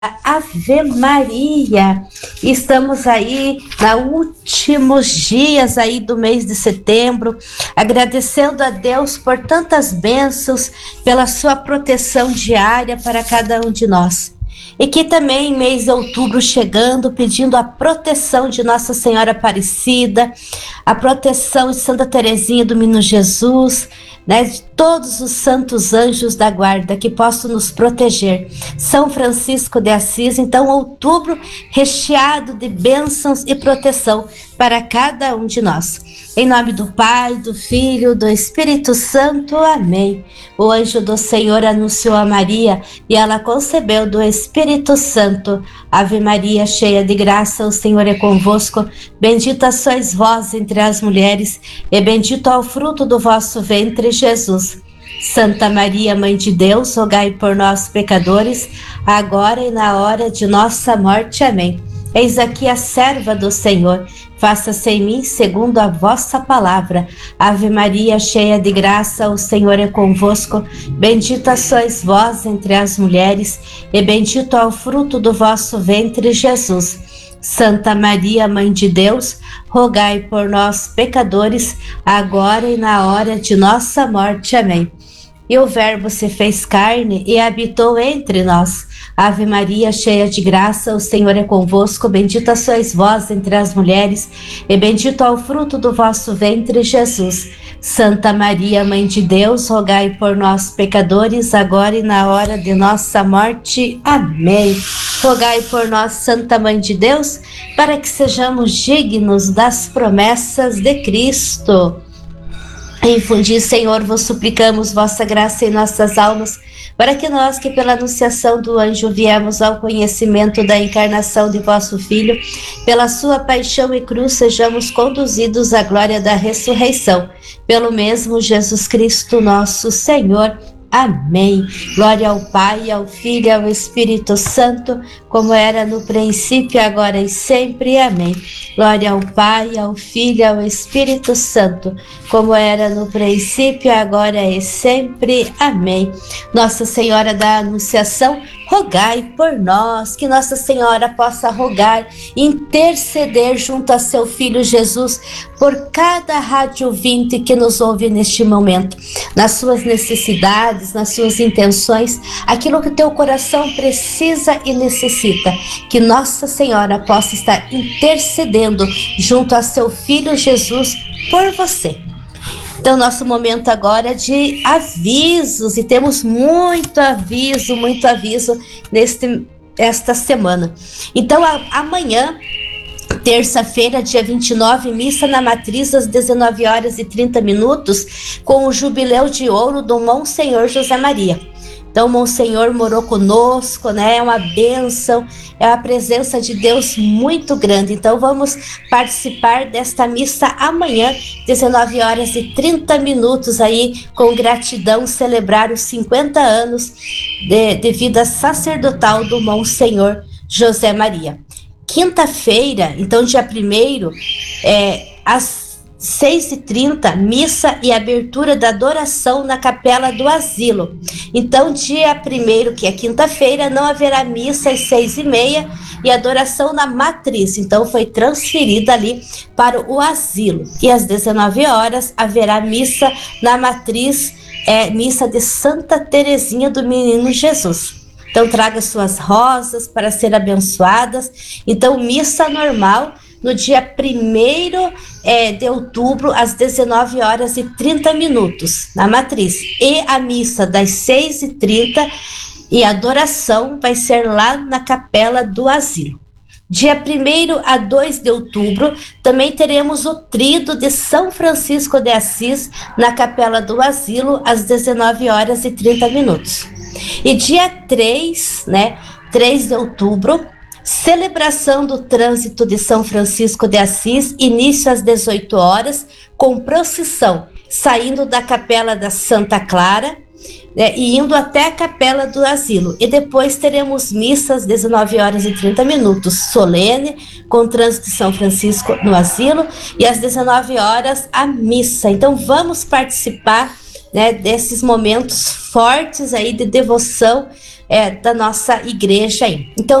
Ave Maria. Estamos aí nos últimos dias aí do mês de setembro, agradecendo a Deus por tantas bênçãos, pela sua proteção diária para cada um de nós. E que também mês de outubro chegando, pedindo a proteção de Nossa Senhora Aparecida, a proteção de Santa Teresinha do Menino Jesus, né, de todos os santos anjos da guarda que possam nos proteger. São Francisco de Assis, então outubro recheado de bênçãos e proteção para cada um de nós. Em nome do Pai, do Filho, do Espírito Santo. Amém. O anjo do Senhor anunciou a Maria e ela concebeu do Espírito Santo. Ave Maria, cheia de graça, o Senhor é convosco. Bendita sois vós entre as mulheres e bendito é o fruto do vosso ventre, Jesus. Santa Maria, Mãe de Deus, rogai por nós, pecadores, agora e na hora de nossa morte. Amém. Eis aqui a serva do Senhor, faça-se em mim segundo a vossa palavra. Ave Maria, cheia de graça, o Senhor é convosco. Bendita sois vós entre as mulheres, e bendito é o fruto do vosso ventre, Jesus. Santa Maria, Mãe de Deus, rogai por nós, pecadores, agora e na hora de nossa morte. Amém. E o Verbo se fez carne e habitou entre nós. Ave Maria, cheia de graça, o Senhor é convosco. Bendita sois vós entre as mulheres, e bendito é o fruto do vosso ventre, Jesus. Santa Maria, Mãe de Deus, rogai por nós, pecadores, agora e na hora de nossa morte. Amém. Rogai por nós, Santa Mãe de Deus, para que sejamos dignos das promessas de Cristo. Infundi, Senhor, vos suplicamos vossa graça em nossas almas, para que nós que pela anunciação do anjo viemos ao conhecimento da encarnação de vosso Filho, pela sua paixão e cruz sejamos conduzidos à glória da ressurreição. Pelo mesmo Jesus Cristo nosso Senhor. Amém. Glória ao Pai, ao Filho e ao Espírito Santo, como era no princípio, agora e sempre. Amém. Glória ao Pai, ao Filho e ao Espírito Santo, como era no princípio, agora e sempre. Amém. Nossa Senhora da Anunciação, rogai por nós, que Nossa Senhora possa rogar, interceder junto a seu Filho Jesus, por cada rádio ouvinte que nos ouve neste momento, nas suas necessidades, nas suas intenções, aquilo que teu coração precisa e necessita, que Nossa Senhora possa estar intercedendo junto a seu Filho Jesus por você. Então, nosso momento agora é de avisos, e temos muito aviso esta semana. Então, amanhã, terça-feira, dia 29, missa na Matriz às 19h30, com o Jubileu de Ouro do Monsenhor José Maria. Então, o Monsenhor morou conosco, né? É uma bênção, é a presença de Deus muito grande. Então, vamos participar desta missa amanhã, 19h30, aí, com gratidão, celebrar os 50 anos de vida sacerdotal do Monsenhor José Maria. Quinta-feira, então, dia 1º, às 6h30, missa e abertura da adoração na Capela do Asilo. Então, dia 1º, que é quinta-feira, não haverá missa às 6h30 e adoração na Matriz. Então, foi transferida ali para o Asilo. E às 19h haverá missa na Matriz, missa de Santa Teresinha do Menino Jesus. Então, traga suas rosas para ser abençoadas. Então, missa normal no dia 1º de outubro, às 19h30, na Matriz. E a missa das 6h30 e a adoração vai ser lá na Capela do Asilo. Dia 1º a 2 de outubro, também teremos o Tríduo de São Francisco de Assis, na Capela do Asilo, às 19h30. E dia 3 de outubro, celebração do trânsito de São Francisco de Assis, início às 18h, com procissão, saindo da Capela da Santa Clara, e indo até a Capela do Asilo. E depois teremos missas às 19h30, solene, com trânsito de São Francisco no Asilo, e às 19h a missa. Então vamos participar, desses momentos fortes aí de devoção da nossa igreja aí. Então,